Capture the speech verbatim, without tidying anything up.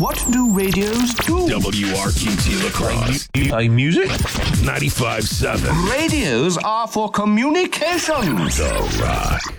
What do radios do? W R Q T Lacrosse. Play music? ninety-five point seven. Radios are for communications. The Rock.